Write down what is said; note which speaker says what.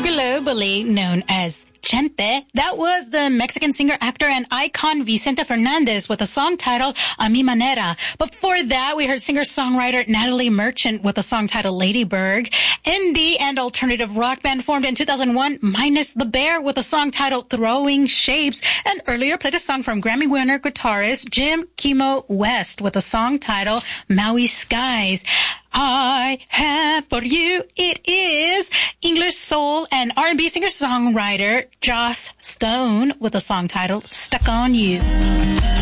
Speaker 1: Globally known as Chente, that was the Mexican singer, actor, and icon Vicente Fernandez with a song titled A Mi Manera. Before that, we heard singer-songwriter Natalie Merchant with a song titled Ladybird. Indie and alternative rock band formed in 2001, Minus the Bear, with a song titled Throwing Shapes. And earlier played a song from Grammy winner guitarist Jim Kimo West with a song titled Maui Skies. I have for you, it is English soul and R&B singer-songwriter Joss Stone with a song titled Stuck on You.